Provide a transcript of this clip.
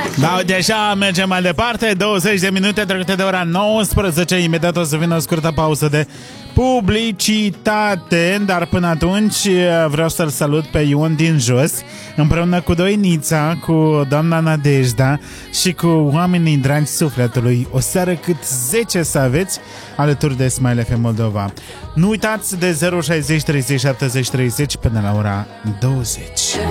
Da, uite așa, mergem mai departe. 20 de minute trecute de ora 19. Imediat o să vină o scurtă pauză de publicitate. Dar până atunci vreau să-l salut pe Ion din Jos, împreună cu Doinița, cu doamna Nadejda și cu oamenii dragi sufletului. O seară cât 10 să aveți alături de Smile FM Moldova. Nu uitați de 060 30 70 30 până la ora 20.